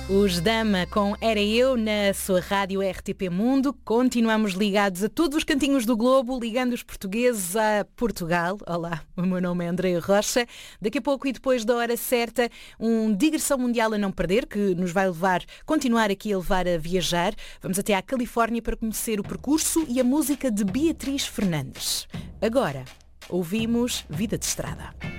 Os Dama com Era Eu na sua rádio RTP Mundo. Continuamos ligados a todos os cantinhos do globo, ligando os portugueses a Portugal. Olá, o meu nome é Andreia Rocha. Daqui a pouco e depois da hora certa, digressão mundial a não perder, que nos vai continuar aqui a levar a viajar. Vamos até à Califórnia para conhecer o percurso e a música de Beatriz Fernandes. Agora, ouvimos Vida de Estrada.